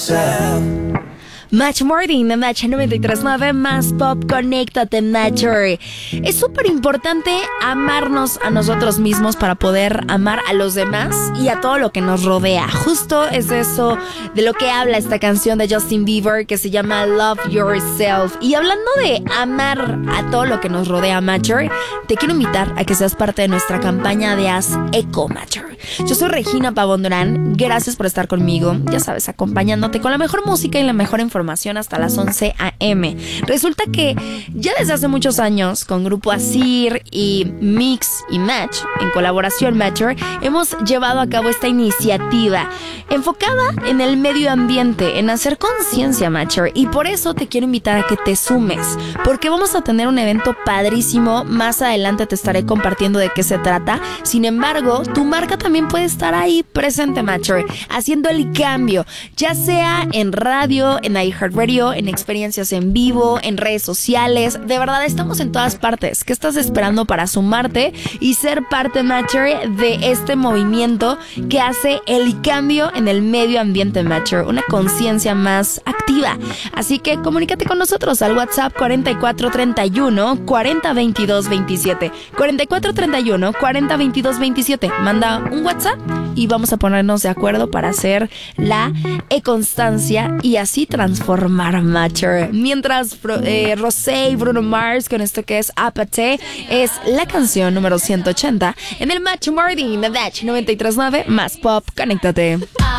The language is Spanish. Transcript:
Match Morning de Match 93.9 más Pop, conéctate Matcher. Es súper importante amarnos a nosotros mismos para poder amar a los demás y a todo lo que nos rodea. Justo es eso de lo que habla esta canción de Justin Bieber que se llama Love Yourself. Y hablando de amar a todo lo que nos rodea, Matcher, te quiero invitar a que seas parte de nuestra campaña de Haz Eco Matcher. Yo soy Regina Pavón Durán, gracias por estar conmigo, ya sabes, acompañándote con la mejor música y la mejor información hasta las 11 a.m. Resulta que ya desde hace muchos años, con Grupo Asir y Mix y Match, en colaboración Matcher, hemos llevado a cabo esta iniciativa enfocada en el medio ambiente, en hacer conciencia Matcher, y por eso te quiero invitar a que te sumes, porque vamos a tener un evento padrísimo, más adelante te estaré compartiendo de qué se trata. Sin embargo, tu marca también puede estar ahí presente Matcher, haciendo el cambio, ya sea en radio, en iHeartRadio, en experiencias en vivo, en redes sociales. De verdad, estamos en todas partes. ¿Qué estás esperando para sumarte y ser parte Matcher de este movimiento que hace el cambio en el medio ambiente Matcher? Una conciencia más activa. Así que comunícate con nosotros al WhatsApp 4431 4022 27. 4431 4022 27. Manda un WhatsApp y vamos a ponernos de acuerdo para hacer la e-constancia y así transformar Matcher. Mientras Rosé y Bruno Mars con esto que es Apathy es la canción número 180 en el Match Morning de Match 93.9 más Pop, conéctate.